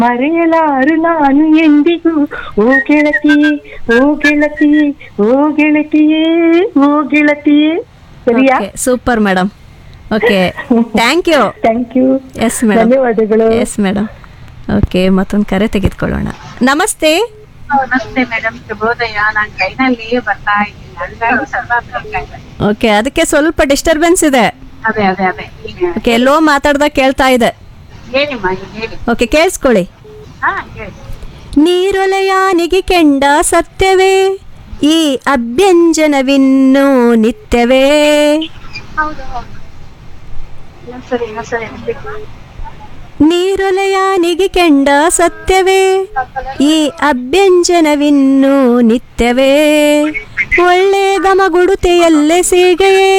ಮರೆಯಲಾರು ನಾನು ಎಂದಿಗೂ ಓ ಗೆಳತಿ ಓ ಗೆಳತಿ ಓ ಗೆಳತಿಯೇ ಓ ಗೆಳತಿಯೇ. ಸರಿಯಾ? Super madam. Okay, thank you. Thank you. Yes madam, ಧನ್ಯವಾದಗಳು. Yes madam. ಓಕೆ, ಮತ್ತೊಂದು ಕರೆ ತೆಗೆದುಕೊಳ್ಳೋಣ. ನಮಸ್ತೆ. ನಮಸ್ತೆ ಮೇಡಮ್, ಶುಭೋದಯ. ನಾನು ಟ್ರೈನಲ್ಲಿ ಬರ್ತಾ ಇದ್ದೀನಿ, ಹಂಗಾಗಿ ಸ್ವಲ್ಪ ಓಕೆ, ಅದಕ್ಕೆ ಸ್ವಲ್ಪ ಡಿಸ್ಟರ್ಬೆನ್ಸ್ ಇದೆ. ಅದೇ ಅದೇ ಅದೇ ಈಗ ಓಕೆ, ಎಲ್ಲೋ ಮಾತಾಡ್ದಾಗ ಕೇಳ್ತಾ ಇದೆ. ಹೇಳಿಮ್ಮ, ಈಗ ಹೇಳಿ. ಓಕೆ, ಕೇಳಿಸ್ಕೊಳ್ಳಿ. ಹಾ, ಹೇಳಿ. ನೀರೊಲೆಯಾನಿಗೆ ಕೆಂಡ ಸತ್ಯವೇ, ಈ ಅಭ್ಯಂಜನವಿನ್ನೂ ನಿತ್ಯವೇ. ಹೌದು ಹೌದು, ಇನ್ನೊಂದ್ಸರಿ ನೆನಪಿಟ್ಟು. ನೀರೊಲೆಯಾನಿಗೆ ಕೆಂಡ ಸತ್ಯವೇ, ಈ ಅಭ್ಯಂಜನವಿನ್ನೂ ನಿತ್ಯವೇ. ಒಳ್ಳೆ ಗಮಗುಡುತೆಯಲ್ಲೇ ಸೀಗೆಯೇ.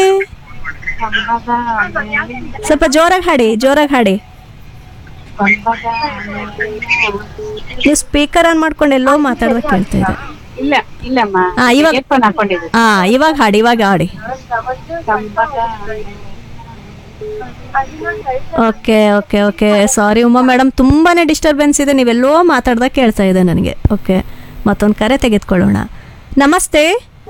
ಸ್ವಲ್ಪ ಜೋರಾಗಿ ಹಾಡಿ, ಜೋರಾಗಿ ಹಾಡಿ. ನೀವು ಸ್ಪೀಕರ್ ಆನ್ ಮಾಡ್ಕೊಂಡು ಎಲ್ಲೋ ಮಾತಾಡ್ದಾಗ ಕೇಳ್ತಾ ಇದೆ. ಇಲ್ಲ ಇಲ್ಲಮ್ಮ, ಇವಾಗ ಏರ್ಫೋನ್ ಹಾಕೊಂಡಿದ್ದೆ. ಇವಾಗ ಹಾಡಿ, ಇವಾಗ ಹಾಡಿ. ಓಕೆ ಓಕೆ ಓಕೆ, ಸಾರಿ ಉಮಾ ಮೇಡಮ್, ತುಂಬಾನೇ ಡಿಸ್ಟರ್ಬೆನ್ಸ್ ಇದೆ, ನೀವೆಲ್ಲೋ ಮಾತಾಡ್ದಾಗ ಕೇಳ್ತಾ ಇದೆ ನನಗೆ. ಓಕೆ, ಮತ್ತೊಂದು ಕರೆ ತೆಗೆದುಕೊಳ್ಳೋಣ. ನಮಸ್ತೆ.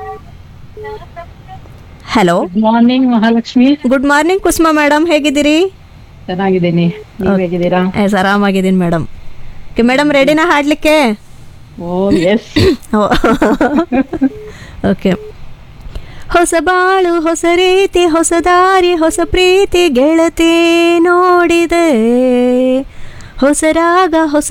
Hello, morning Mahalakshmi. Good morning Kusuma madam, ಹೇಗಿದ್ದೀರಿ? ಚೆನ್ನಾಗಿದ್ದೀನಿ, ನೀವು ಹೇಗಿದ್ದೀರಾ? S, ಆರಾಮಾಗಿದ್ದೀನಿ madam. ಓಕೆ ಮೇಡಮ್, ರೆಡಿನಾ ಹಾಡ್ಲಿಕ್ಕೆ? ಓ ಎಸ್. ಓಕೆ. ಹೊಸ ಬಾಳು, ಹೊಸ ರೀತಿ, ಹೊಸ ದಾರಿ, ಹೊಸ ಪ್ರೀತಿ ಗೆಳತಿ ನೋಡಿದೆ. ಹೊಸ ರಾಗ, ಹೊಸ